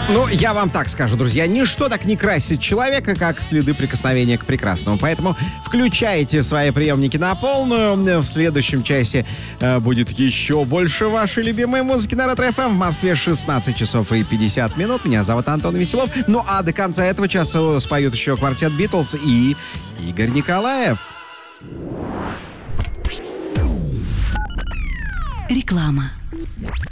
Ну, я вам так скажу, друзья, ничто так не красит человека, как следы прикосновения к прекрасному. Поэтому включайте свои приемники на полную. В следующем часе будет еще больше вашей любимой музыки на Ретро-ФМ. В Москве 16 часов и 50 минут. Меня зовут Антон Веселов. Ну, а до конца этого часа споют еще квартет Битлз и Игорь Николаев. Реклама.